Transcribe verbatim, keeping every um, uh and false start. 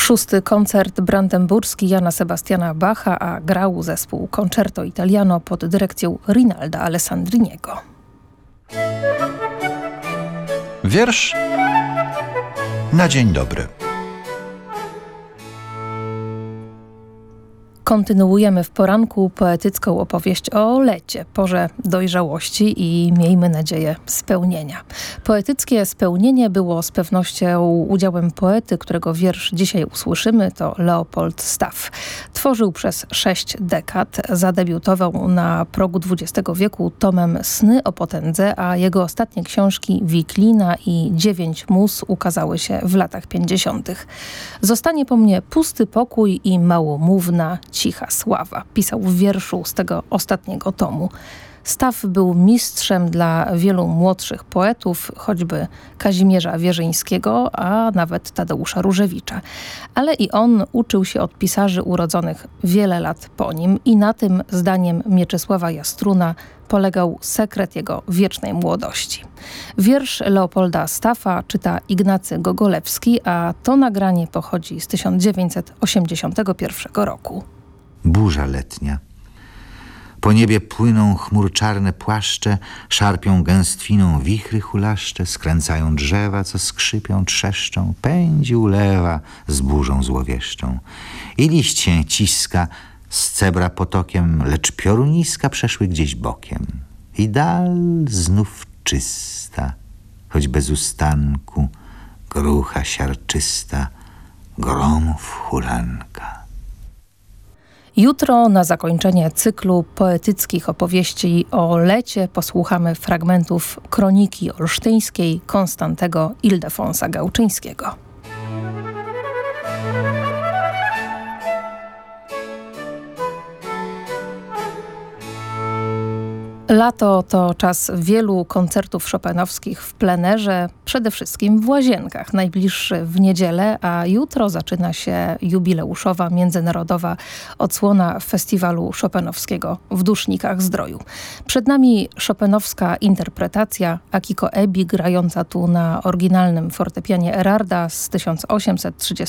Szósty koncert brandenburski Jana Sebastiana Bacha, a grał zespół Concerto Italiano pod dyrekcją Rinalda Alessandriniego. Wiersz na dzień dobry. Kontynuujemy w poranku poetycką opowieść o lecie, porze dojrzałości i miejmy nadzieję spełnienia. Poetyckie spełnienie było z pewnością udziałem poety, którego wiersz dzisiaj usłyszymy, to Leopold Staff. Tworzył przez sześć dekad, zadebiutował na progu dwudziestego wieku tomem Sny o potędze, a jego ostatnie książki Wiklina i Dziewięć mus ukazały się w latach pięćdziesiątych. Zostanie po mnie pusty pokój i małomówna cicha sława. Pisał w wierszu z tego ostatniego tomu. Staff był mistrzem dla wielu młodszych poetów, choćby Kazimierza Wierzyńskiego, a nawet Tadeusza Różewicza. Ale i on uczył się od pisarzy urodzonych wiele lat po nim i na tym, zdaniem Mieczysława Jastruna, polegał sekret jego wiecznej młodości. Wiersz Leopolda Staffa czyta Ignacy Gogolewski, a to nagranie pochodzi z tysiąc dziewięćset osiemdziesiątego pierwszego roku. Burza letnia. Po niebie płyną chmur czarne płaszcze, szarpią gęstwiną wichry hulaszcze, skręcają drzewa, co skrzypią, trzeszczą, pędzi ulewa z burzą złowieszczą. I liść się ciska z cebra potokiem, lecz pioruniska przeszły gdzieś bokiem. I dal znów czysta, choć bez ustanku, grucha siarczysta, gromów hulanka. Jutro na zakończenie cyklu poetyckich opowieści o lecie posłuchamy fragmentów Kroniki Olsztyńskiej Konstantego Ildefonsa Gałczyńskiego. Lato to czas wielu koncertów chopinowskich w plenerze, przede wszystkim w Łazienkach. Najbliższy w niedzielę, a jutro zaczyna się jubileuszowa międzynarodowa odsłona festiwalu chopinowskiego w Dusznikach Zdroju. Przed nami chopinowska interpretacja Akiko Ebi, grająca tu na oryginalnym fortepianie Erarda z tysiąc osiemset trzydziestego